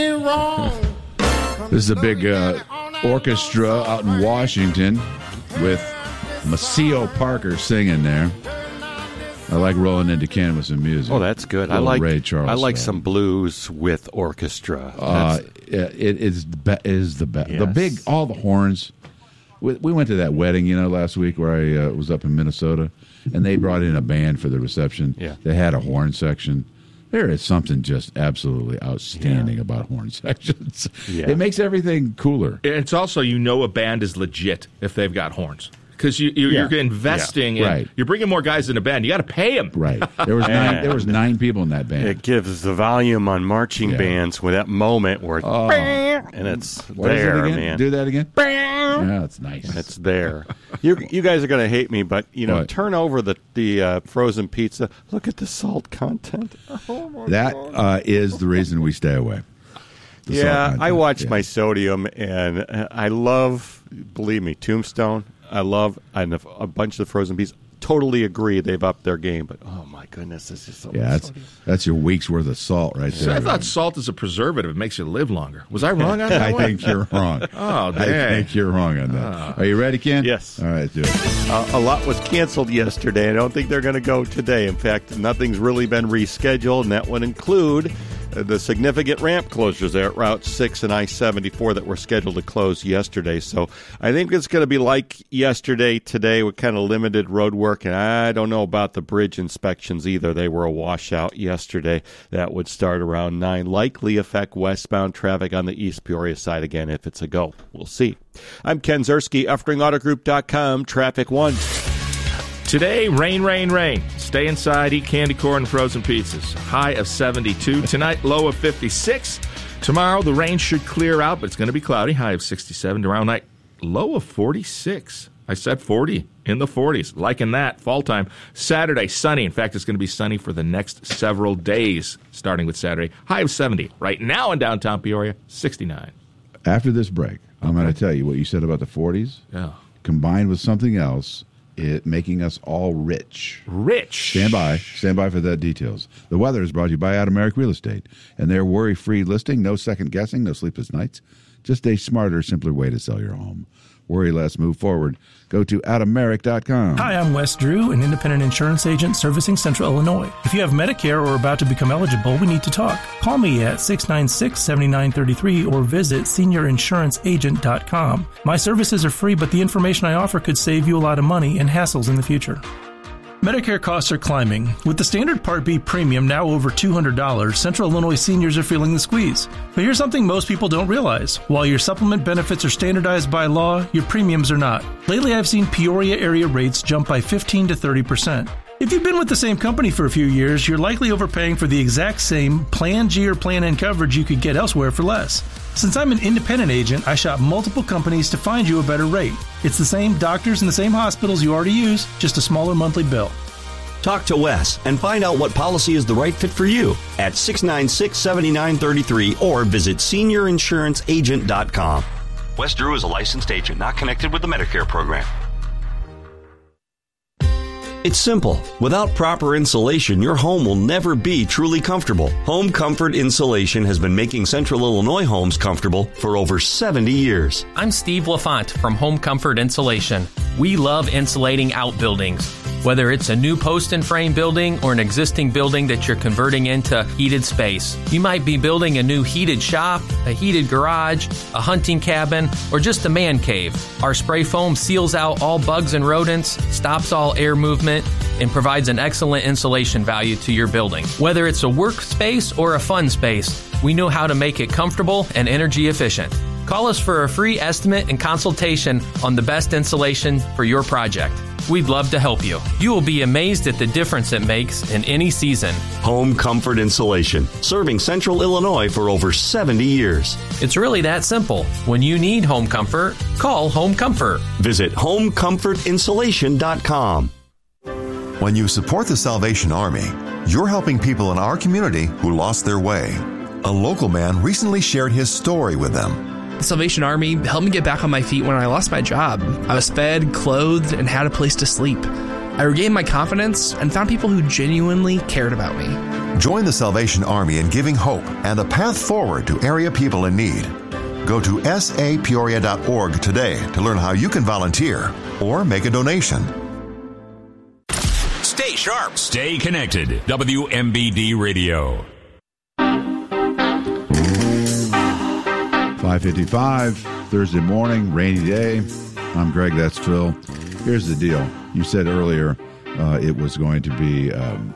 This is a big orchestra out in Washington with Maceo Parker singing there. I like rolling into Canada with some music. Oh, that's good. I like Ray Charles. I like some blues with orchestra. It is the best. Yes. The big, all the horns. We went to that wedding, last week where I was up in Minnesota, and they brought in a band for the reception. Yeah. They had a horn section. There is something just absolutely outstanding about horn sections. Yeah. It makes everything cooler. It's also, a band is legit if they've got horns. Because you're investing in, right. You're bringing more guys in a band. You got to pay them. Right. There was nine people in that band. It gives the volume on marching bands with that moment where and it's there, man. Do that again? Yeah, it's nice. It's there. You guys are going to hate me, but turn over the frozen pizza. Look at the salt content. Oh my God. Is the reason we stay away. I watch my sodium, and I love, believe me, Tombstone. I love a bunch of the frozen pizza. Totally agree they've upped their game, but oh my goodness, this is so much sodium. That's your week's worth of salt right there. I thought salt is a preservative. It makes you live longer. Was I wrong on that I one? think you're wrong. Oh, dang. I think you're wrong on that. Are you ready, Ken? Yes. All right, do it. A lot was canceled yesterday. I don't think they're going to go today. In fact, nothing's really been rescheduled, and that would include the significant ramp closures there at Route 6 and I-74 that were scheduled to close yesterday. So I think it's going to be like yesterday, today, with kind of limited road work. And I don't know about the bridge inspections either. They were a washout yesterday. That would start around 9. Likely affect westbound traffic on the East Peoria side again if it's a go. We'll see. I'm Ken Ziersky, EffringAutoGroup.com, Traffic 1. Today, rain. Stay inside, eat candy corn and frozen pizzas. High of 72. Tonight, low of 56. Tomorrow, the rain should clear out, but it's going to be cloudy. High of 67. Tomorrow night, low of 46. I said 40, in the 40s. Liking that, fall time. Saturday, sunny. In fact, it's going to be sunny for the next several days, starting with Saturday. High of 70. Right now in downtown Peoria, 69. After this break, I'm going to tell you what you said about the 40s. Yeah. Combined with something else, it making us all rich. Rich. Stand by for the details. The weather is brought to you by Atomeric Real Estate and their worry-free listing. No second guessing, no sleepless nights. Just a smarter, simpler way to sell your home. Worry less, move forward. Go to atomeric.com. Hi, I'm Wes Drew, an independent insurance agent servicing Central Illinois. If you have Medicare or are about to become eligible, we need to talk. Call me at 696-7933 or visit seniorinsuranceagent.com. My services are free, but the information I offer could save you a lot of money and hassles in the future. Medicare costs are climbing. With the standard Part B premium now over $200, Central Illinois seniors are feeling the squeeze. But here's something most people don't realize. While your supplement benefits are standardized by law, your premiums are not. Lately, I've seen Peoria area rates jump by 15 to 30%. If you've been with the same company for a few years, you're likely overpaying for the exact same Plan G or Plan N coverage you could get elsewhere for less. Since I'm an independent agent, I shop multiple companies to find you a better rate. It's the same doctors and the same hospitals you already use, just a smaller monthly bill. Talk to Wes and find out what policy is the right fit for you at 696-7933 or visit seniorinsuranceagent.com. Wes Drew is a licensed agent not connected with the Medicare program. It's simple. Without proper insulation, your home will never be truly comfortable. Home Comfort Insulation has been making Central Illinois homes comfortable for over 70 years. I'm Steve LaFont from Home Comfort Insulation. We love insulating outbuildings. Whether it's a new post and frame building or an existing building that you're converting into heated space. You might be building a new heated shop, a heated garage, a hunting cabin, or just a man cave. Our spray foam seals out all bugs and rodents, stops all air movement, and provides an excellent insulation value to your building. Whether it's a workspace or a fun space, we know how to make it comfortable and energy efficient. Call us for a free estimate and consultation on the best insulation for your project. We'd love to help you. You will be amazed at the difference it makes in any season. Home Comfort Insulation, serving Central Illinois for over 70 years. It's really that simple. When you need home comfort, call Home Comfort. Visit homecomfortinsulation.com. When you support the Salvation Army, you're helping people in our community who lost their way. A local man recently shared his story with them. The Salvation Army helped me get back on my feet when I lost my job. I was fed, clothed, and had a place to sleep. I regained my confidence and found people who genuinely cared about me. Join the Salvation Army in giving hope and a path forward to area people in need. Go to sapeoria.org today to learn how you can volunteer or make a donation. Stay sharp. Stay connected. WMBD Radio. 5:55, Thursday morning, rainy day. I'm Greg, that's Phil. Here's the deal. You said earlier it was going to be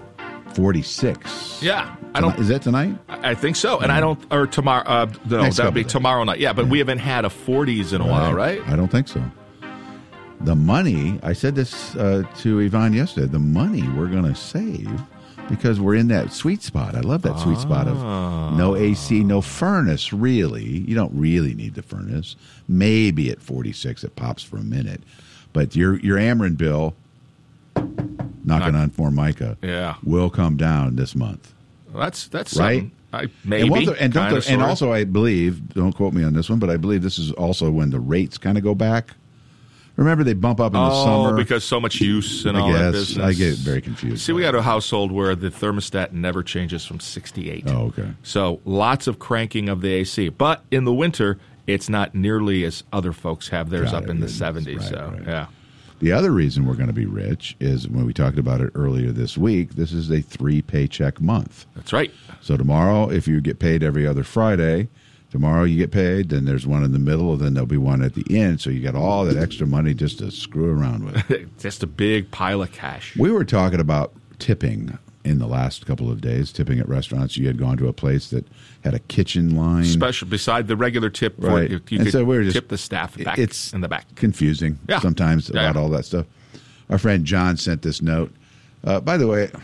46. Yeah. Is that tonight? I think so. And I don't, or tomorrow, no, that'll be tomorrow night. Yeah, but we haven't had a 40s in a while, right? I don't think so. The money, I said this to Yvonne yesterday, the money we're going to save because we're in that sweet spot. I love that sweet spot of no AC, no furnace, really. You don't really need the furnace. Maybe at 46 it pops for a minute. But your Ameren bill, knocking on Formica, will come down this month. Well, that's right. Maybe. And also, I believe, don't quote me on this one, but I believe this is also when the rates kind of go back. Remember, they bump up in the summer. Because so much use and all that business. I get very confused. See, we got a household where the thermostat never changes from 68. Oh, okay. So lots of cranking of the AC. But in the winter, it's not nearly as other folks have theirs up in the 70s. Right. Yeah. The other reason we're going to be rich is when we talked about it earlier this week, this is a 3-paycheck month. That's right. So tomorrow, if you get paid every other Friday, tomorrow you get paid, then there's one in the middle, and then there'll be one at the end. So you got all that extra money just to screw around with. Just a big pile of cash. We were talking about tipping in the last couple of days, tipping at restaurants. You had gone to a place that had a kitchen line. Special, beside the regular tip, right. You could so we tip the staff back in the back. Confusing sometimes about all that stuff. Our friend John sent this note. By the way,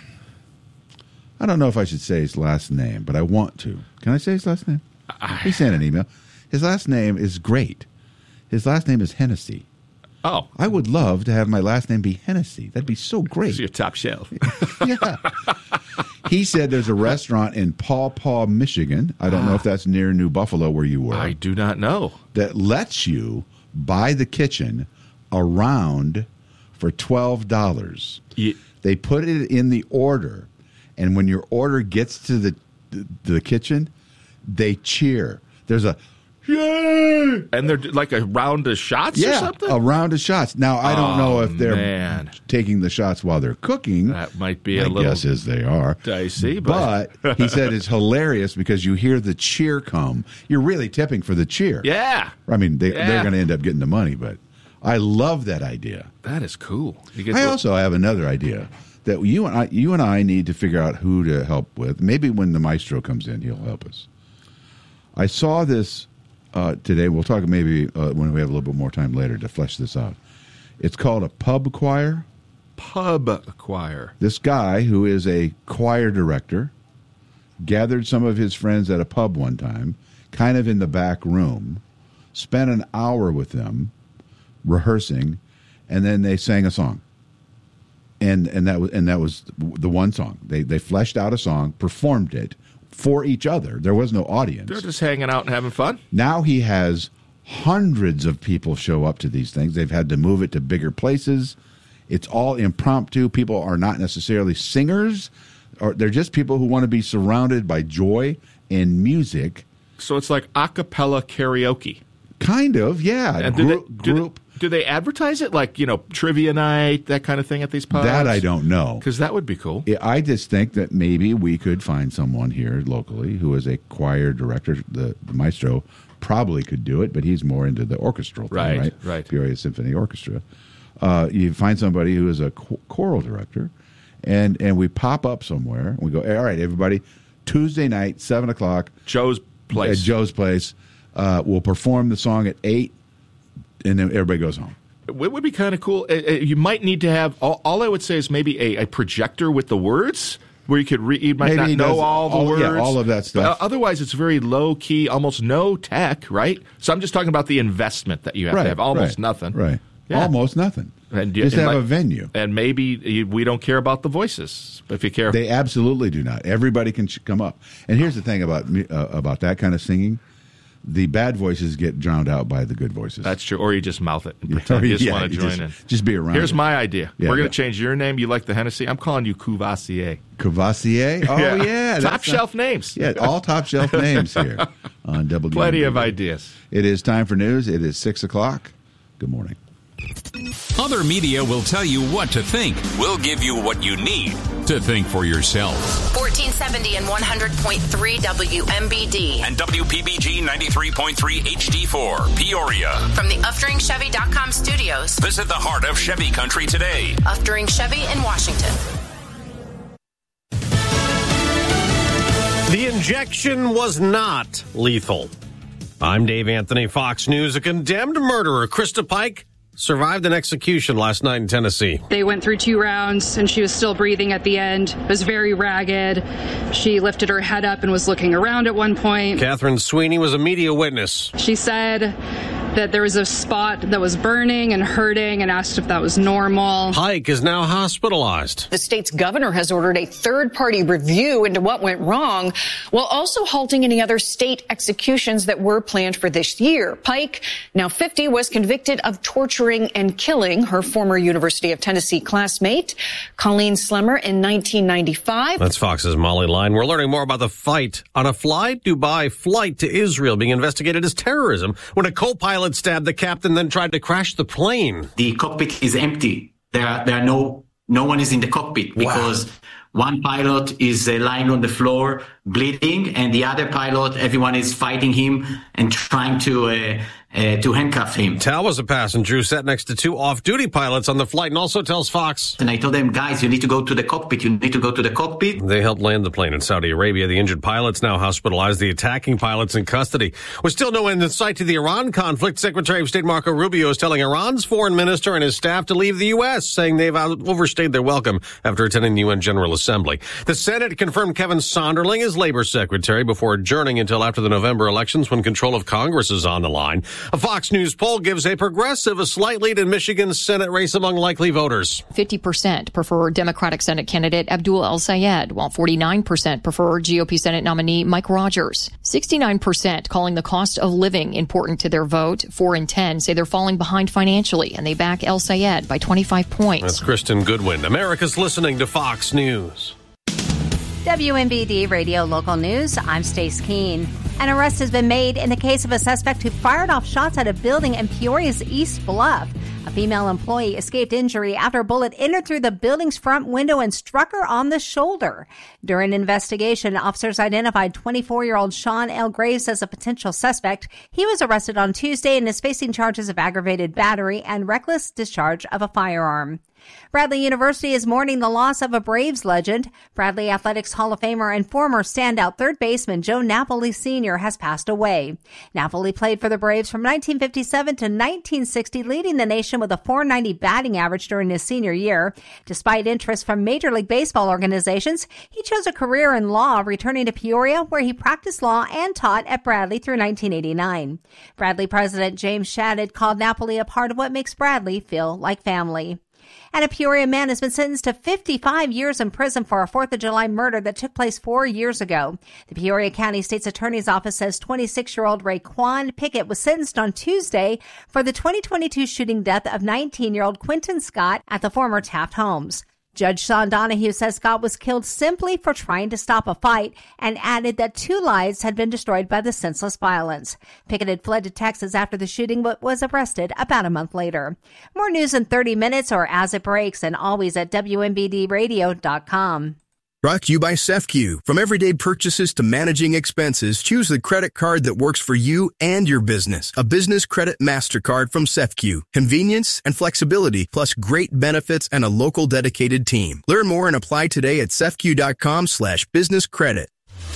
I don't know if I should say his last name, but I want to. Can I say his last name? He sent an email. His last name is great. His last name is Hennessy. Oh. I would love to have my last name be Hennessy. That'd be so great. It's your top shelf. Yeah. He said there's a restaurant in Paw Paw, Michigan. I don't know if that's near New Buffalo where you were. I do not know. That lets you buy the kitchen around for $12. Yeah. They put it in the order, and when your order gets to the kitchen, they cheer. There's a yay! And they're like a round of shots or something? A round of shots. Now, I don't know if they're taking the shots while they're cooking. That might be My a little guess is they are. Dicey. But he said it's hilarious because you hear the cheer come. You're really tipping for the cheer. Yeah. I mean, they're going to end up getting the money, but I love that idea. That is cool. I also have another idea that you and I need to figure out who to help with. Maybe when the maestro comes in, he'll help us. I saw this today. We'll talk maybe when we have a little bit more time later to flesh this out. It's called a pub choir. Pub choir. This guy, who is a choir director, gathered some of his friends at a pub one time, kind of in the back room, spent an hour with them rehearsing, and then they sang a song. And that was the one song. They fleshed out a song, performed it for each other. There was no audience. They're just hanging out and having fun. Now he has hundreds of people show up to these things. They've had to move it to bigger places. It's all impromptu. People are not necessarily singers, or they're just people who want to be surrounded by joy and music. So it's like a cappella karaoke. Kind of, yeah. And group. Do they advertise it like, trivia night, that kind of thing at these pubs? That I don't know. Because that would be cool. I just think that maybe we could find someone here locally who is a choir director. The maestro probably could do it, but he's more into the orchestral thing, right? Peoria Symphony Orchestra. You find somebody who is a choral director, and we pop up somewhere. And we go, all right, everybody, Tuesday night, 7 o'clock. Joe's place. At Joe's place. We'll perform the song at 8. And then everybody goes home. It would be kind of cool. You might need to have, all I would say is maybe a projector with the words where you could you might not know all the words. Yeah, all of that stuff. But otherwise, it's very low-key, almost no tech, right? So I'm just talking about the investment that you have to have. Almost nothing. Right. Yeah. Almost nothing. And just have a venue. And maybe we don't care about the voices. If you care. They absolutely do not. Everybody can come up. And here's the thing about that kind of singing. the bad voices get drowned out by the good voices. That's true. Or you just mouth it and pretend you just want to join in. Just be around. Here's my idea. Yeah, We're going to change your name. You like the Hennessy? I'm calling you Courvoisier. Courvoisier? Oh, yeah. Top shelf names. Yeah, all top shelf names here on WMBD. Plenty of ideas. It is time for news. It is 6 o'clock. Good morning. Other media will tell you what to think. We'll give you what you need to think for yourself. 1470 and 100.3 WMBD. And WPBG 93.3 HD4, Peoria. From the UfteringChevy.com studios. Visit the heart of Chevy country today. Uftering Chevy in Washington. The injection was not lethal. I'm Dave Anthony, Fox News. A condemned murderer, Krista Pike, survived an execution last night in Tennessee. They went through 2 rounds and she was still breathing at the end. It was very ragged. She lifted her head up and was looking around at one point. Catherine Sweeney was a media witness. She said that there was a spot that was burning and hurting and asked if that was normal. Pike is now hospitalized. The state's governor has ordered a third-party review into what went wrong, while also halting any other state executions that were planned for this year. Pike, now 50, was convicted of torturing and killing her former University of Tennessee classmate, Colleen Slemmer, in 1995. That's Fox's Molly Line. We're learning more about the fight on a Fly Dubai flight to Israel being investigated as terrorism when a co-pilot stabbed the captain, then tried to crash the plane. The cockpit is empty. There are no one is in the cockpit because one pilot is lying on the floor bleeding, and the other pilot, everyone is fighting him and trying to handcuff him. Tal was a passenger who sat next to 2 off-duty pilots on the flight and also tells Fox. And I told them, guys, you need to go to the cockpit. You need to go to the cockpit. They helped land the plane in Saudi Arabia. The injured pilots now hospitalized. The attacking pilots in custody. With still no end in sight to the Iran conflict, Secretary of State Marco Rubio is telling Iran's foreign minister and his staff to leave the U.S., saying they've overstayed their welcome after attending the UN General Assembly. The Senate confirmed Kevin Sonderling as Labor Secretary before adjourning until after the November elections when control of Congress is on the line. A Fox News poll gives a progressive a slight lead in Michigan's Senate race among likely voters. 50% prefer Democratic Senate candidate Abdul El-Sayed, while 49% prefer GOP Senate nominee Mike Rogers. 69% calling the cost of living important to their vote. 4 in 10 say they're falling behind financially, and they back El-Sayed by 25 points. That's Kristen Goodwin. America's listening to Fox News. WMBD Radio Local News, I'm Stace Keene. An arrest has been made in the case of a suspect who fired off shots at a building in Peoria's East Bluff. A female employee escaped injury after a bullet entered through the building's front window and struck her on the shoulder. During an investigation, officers identified 24-year-old Sean L. Graves as a potential suspect. He was arrested on Tuesday and is facing charges of aggravated battery and reckless discharge of a firearm. Bradley University is mourning the loss of a Braves legend. Bradley Athletics Hall of Famer and former standout third baseman Joe Napoli Sr. has passed away. Napoli played for the Braves from 1957 to 1960, leading the nation with a .490 batting average during his senior year. Despite interest from Major League Baseball organizations, he chose a career in law, returning to Peoria, where he practiced law and taught at Bradley through 1989. Bradley President James Shadid called Napoli a part of what makes Bradley feel like family. And a Peoria man has been sentenced to 55 years in prison for a 4th of July murder that took place 4 years ago. The Peoria County State's Attorney's Office says 26-year-old Raekwon Pickett was sentenced on Tuesday for the 2022 shooting death of 19-year-old Quentin Scott at the former Taft Homes. Judge Sean Donahue says Scott was killed simply for trying to stop a fight and added that 2 lives had been destroyed by the senseless violence. Pickett had fled to Texas after the shooting but was arrested about a month later. More news in 30 minutes or as it breaks, and always at WMBDradio.com. Brought to you by CEFCU. From everyday purchases to managing expenses, choose the credit card that works for you and your business. A business credit MasterCard from CEFCU. Convenience and flexibility, plus great benefits and a local dedicated team. Learn more and apply today at CEFCU.com/businesscredit.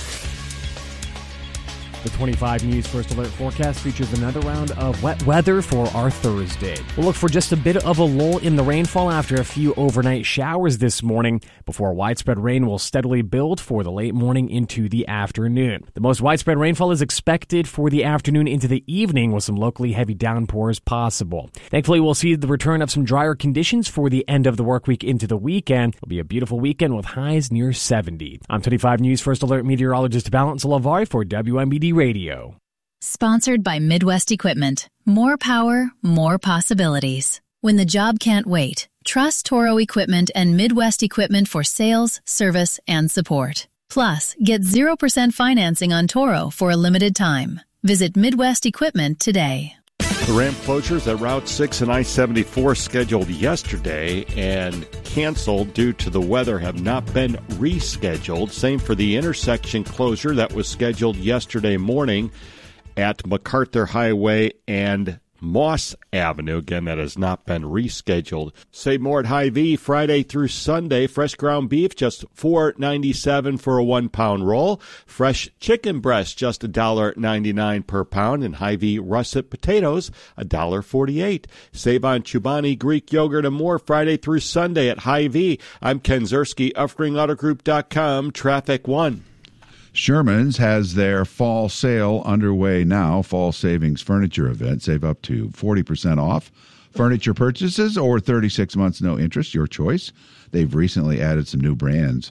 The 25 News First Alert forecast features another round of wet weather for our Thursday. We'll look for just a bit of a lull in the rainfall after a few overnight showers this morning before widespread rain will steadily build for the late morning into the afternoon. The most widespread rainfall is expected for the afternoon into the evening with some locally heavy downpours possible. Thankfully, we'll see the return of some drier conditions for the end of the work week into the weekend. It'll be a beautiful weekend with highs near 70. I'm 25 News First Alert meteorologist Valence Lavari for WMBD Radio. Sponsored by Midwest Equipment. More power, more possibilities. When the job can't wait, trust Toro Equipment and Midwest Equipment for sales, service, and support. Plus, get 0% financing on Toro for a limited time. Visit Midwest Equipment today. The ramp closures at Route 6 and I-74 scheduled yesterday and canceled due to the weather have not been rescheduled. Same for the intersection closure that was scheduled yesterday morning at MacArthur Highway and Moss Avenue. Again, that has not been rescheduled. Save more at Hy-Vee Friday through Sunday. Fresh ground beef, just $4.97 for a 1-pound roll. Fresh chicken breast, just $1.99 per pound. And Hy-Vee russet potatoes, $1.48. Save on Chobani Greek yogurt and more Friday through Sunday at Hy-Vee. I'm Ken Zerski, UpspringAutoGroup.com, Traffic 1. Sherman's has their fall sale underway now, fall savings furniture event. Save up to 40% off furniture purchases or 36 months no interest, your choice. They've recently added some new brands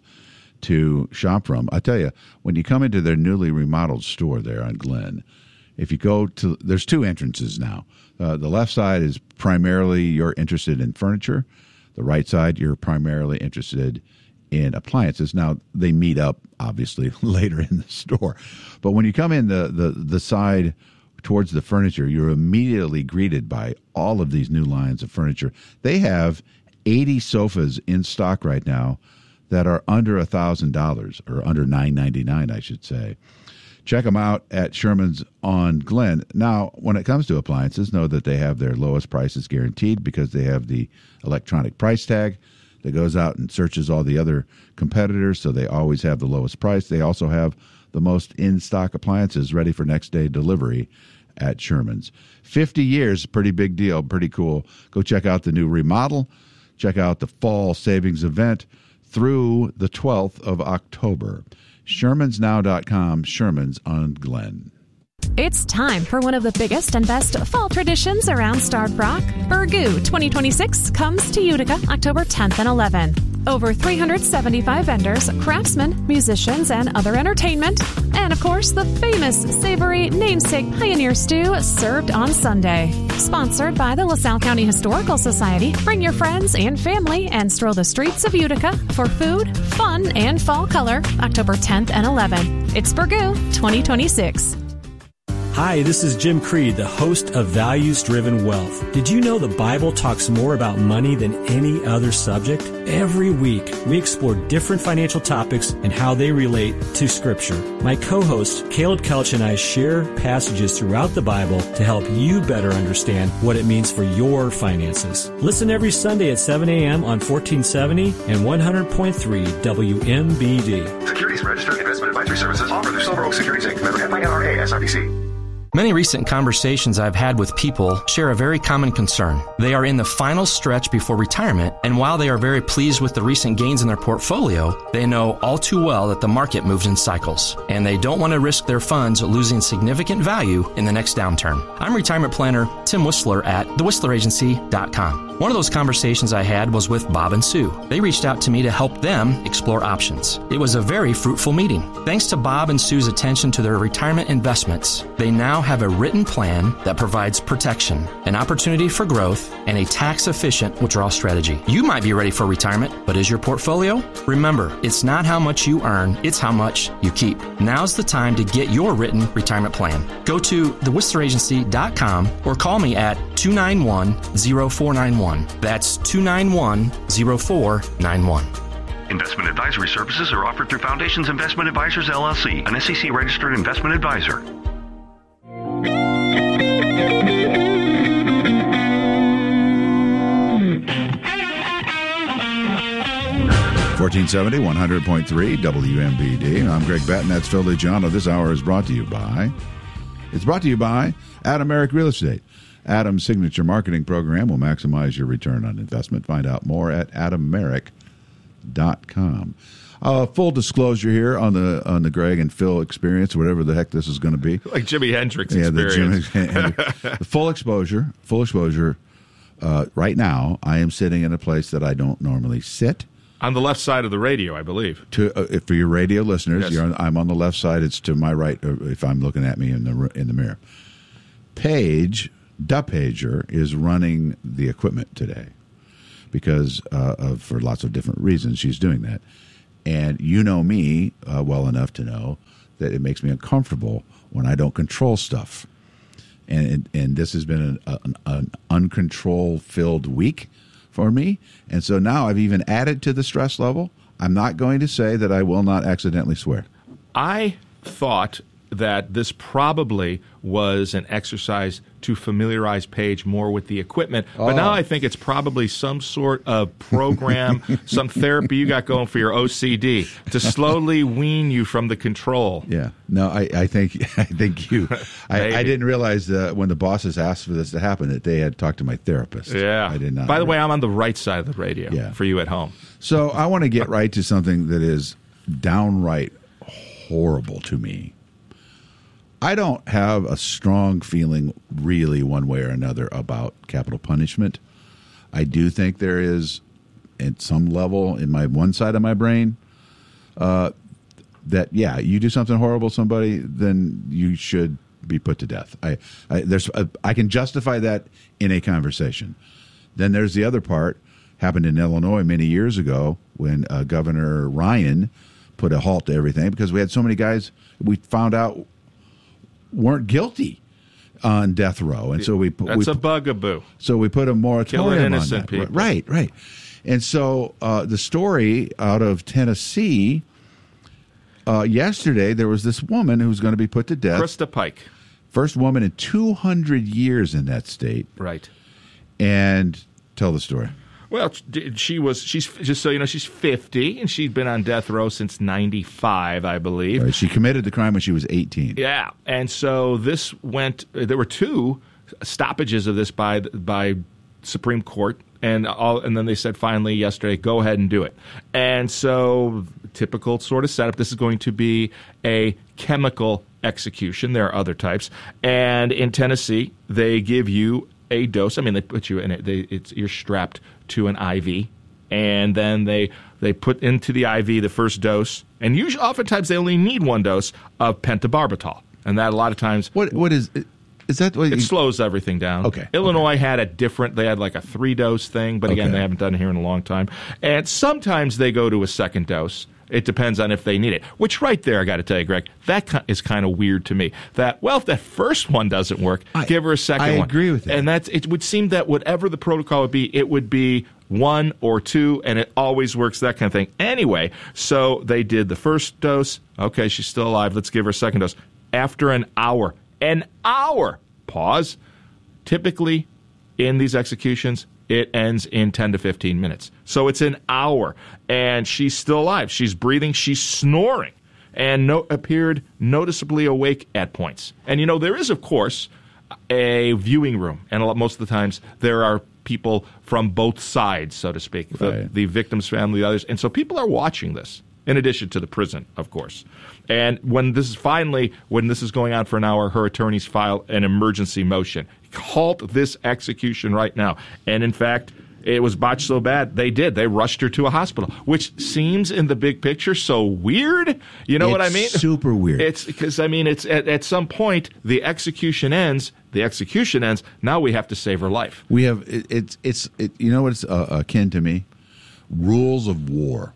to shop from. I tell you, when you come into their newly remodeled store there on Glen, if you go to, there's two entrances now. The left side is primarily you're interested in furniture. The right side, you're primarily interested in appliances. Now, they meet up, obviously, later in the store. But when you come in the side towards the furniture, you're immediately greeted by all of these new lines of furniture. They have 80 sofas in stock right now that are under $1,000, or under $999, I should say. Check them out at Sherman's on Glen. Now, when it comes to appliances, know that they have their lowest prices guaranteed because they have the electronic price tag that goes out and searches all the other competitors, so they always have the lowest price. They also have the most in-stock appliances ready for next-day delivery at Sherman's. 50 years, pretty big deal, pretty cool. Go check out the new remodel. Check out the fall savings event through the 12th of October. ShermansNow.com, Sherman's on Glen. It's time for one of the biggest and best fall traditions around Starved Rock. Burgoo 2026 comes to Utica October 10th and 11th. Over 375 vendors, craftsmen, musicians, and other entertainment. And of course, the famous savory namesake Pioneer Stew served on Sunday. Sponsored by the LaSalle County Historical Society, bring your friends and family and stroll the streets of Utica for food, fun, and fall color October 10th and 11th. It's Burgoo 2026. Hi, this is Jim Creed, the host of Values Driven Wealth. Did you know the Bible talks more about money than any other subject? Every week, we explore different financial topics and how they relate to Scripture. My co-host, Caleb Kelch, and I share passages throughout the Bible to help you better understand what it means for your finances. Listen every Sunday at 7 a.m. on 1470 and 100.3 WMBD. Securities Registered Investment Advisory Services offered through Silver Oak Securities Inc. Member FINRA SIPC. Many recent conversations I've had with people share a very common concern. They are in the final stretch before retirement, and while they are very pleased with the recent gains in their portfolio, they know all too well that the market moves in cycles, and they don't want to risk their funds losing significant value in the next downturn. I'm retirement planner Tim Whistler at thewhistleragency.com. One of those conversations I had was with Bob and Sue. They reached out to me to help them explore options. It was a very fruitful meeting. Thanks to Bob and Sue's attention to their retirement investments, they now have a written plan that provides protection, an opportunity for growth, and a tax-efficient withdrawal strategy. You might be ready for retirement, but is your portfolio? Remember, it's not how much you earn, it's how much you keep. Now's the time to get your written retirement plan. Go to thewhistleragency.com or call me at 291-0491. That's 291-0491. Investment advisory services are offered through Foundations Investment Advisors, LLC, an SEC-registered investment advisor. 1470, 100.3 WMBD. I'm Greg Batten. That's Phil DiGiano. This hour is brought to you by... It's brought to you by Adam Merrick Real Estate. Adam's signature marketing program will maximize your return on investment. Find out more at adammerrick.com. Full disclosure here on the Greg and Phil experience, whatever the heck this is going to be. Like Jimi Hendrix experience. The full exposure. Right now, I am sitting in a place that I don't normally sit. On the left side of the radio, I believe. For your radio listeners, Yes. I'm on the left side. It's to my right if I'm looking at me in the mirror. Paige, the pager, is running the equipment today because for lots of different reasons she's doing that. And you know me well enough to know that it makes me uncomfortable when I don't control stuff. And this has been an uncontrol-filled week for me. And so now I've even added to the stress level. I'm not going to say that I will not accidentally swear. I thought that this probably was an exercise to familiarize Paige more with the equipment. But now I think it's probably some sort of program, some therapy you got going for your OCD to slowly wean you from the control. Yeah. No, I think you. I didn't realize when the bosses asked for this to happen that they had talked to my therapist. Yeah. I did not. By the way, I'm on the right side of the radio for you at home. So I want to get right to something that is downright horrible to me. I don't have a strong feeling really one way or another about capital punishment. I do think there is, at some level in my one side of my brain, that, you do something horrible to somebody, then you should be put to death. I can justify that in a conversation. Then there's the other part, happened in Illinois many years ago when Governor Ryan put a halt to everything because we had so many guys we found out weren't guilty on death row, and so that's a bugaboo. So we put a moratorium Killing on innocent that. people. Right. And so the story out of Tennessee yesterday, there was this woman who was going to be put to death. Krista Pike, first woman in 200 years in that state. Right. And tell the story. Well, she's just so you know, she's 50, and she'd been on death row since 95, I believe. Right. She committed the crime when she was 18. Yeah, and so this went. There were 2 stoppages of this by Supreme Court, and then they said finally yesterday, go ahead and do it. And so, typical sort of setup. This is going to be a chemical execution. There are other types, and in Tennessee, they give you a dose. I mean, they put you in it. You're strapped to an IV, and then they put into the IV the first dose, and usually, oftentimes, they only need 1 dose of pentobarbital, and that a lot of times. What is that? It slows everything down. Okay. Illinois had a different. They had like a 3-dose thing, but again, they haven't done it here in a long time. And sometimes they go to a second dose. It depends on if they need it. Which right there, I got to tell you, Greg, that is kind of weird to me. That if that first one doesn't work, give her a second one. I agree with that. And it would seem that whatever the protocol would be, it would be 1 or 2, and it always works, that kind of thing. Anyway, so they did the first dose. Okay, she's still alive. Let's give her a second dose. After an hour. Pause. Typically, in these executions, it ends in 10 to 15 minutes. So it's an hour, and she's still alive. She's breathing. She's snoring, and appeared noticeably awake at points. And, there is, of course, a viewing room, and most of the times there are people from both sides, so to speak, the victim's family, the others. And so people are watching this, in addition to the prison, of course. And when this is going on for an hour, her attorneys file an emergency motion. Halt this execution right now. And in fact, it was botched so bad, they rushed her to a hospital, which seems in the big picture so weird. You know what I mean? Super weird. It's because, it's at some point, the execution ends. Now we have to save her life. We have, you know what's akin to me? Rules of war.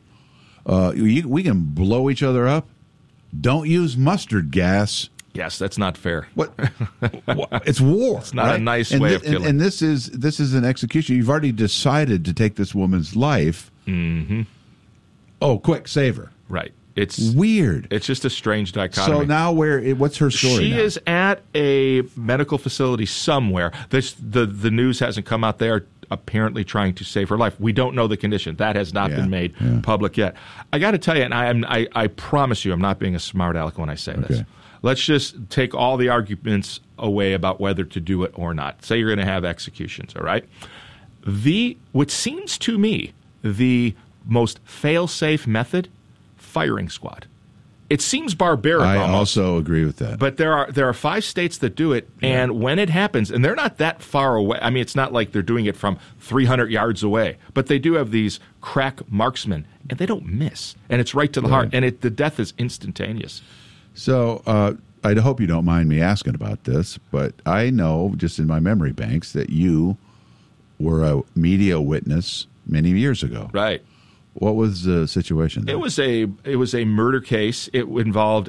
We can blow each other up. Don't use mustard gas. Yes, that's not fair. What? It's war. It's not a nice way of killing. And this is an execution. You've already decided to take this woman's life. Mm-hmm. Oh, quick, save her. Right. It's weird. It's just a strange dichotomy. So now what's her story She now? is at a medical facility somewhere. The news hasn't come out. They are apparently trying to save her life. We don't know the condition. That has not been made public yet. I got to tell you, and I promise you I'm not being a smart aleck when I say this. Let's just take all the arguments away about whether to do it or not. Say you're going to have executions, all right? What seems to me the most fail-safe method, firing squad. It seems barbaric. I almost. also agree with that. But there are 5 states that do it, and when it happens, and they're not that far away. I mean, it's not like they're doing it from 300 yards away, but they do have these crack marksmen, and they don't miss, and it's right to the heart, and the death is instantaneous. So I hope you don't mind me asking about this, but I know just in my memory banks that you were a media witness many years ago. Right. What was the situation there? It was a murder case. It involved